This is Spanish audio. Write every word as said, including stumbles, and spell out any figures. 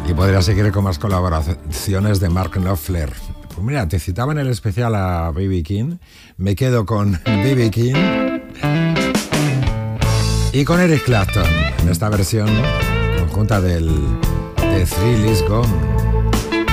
Y podría seguir con más colaboraciones de Mark Knopfler. Pues mira, te citaba en el especial a B B King. Me quedo con B B King y con Eric Clapton en esta versión conjunta del The Thrill Is Gone.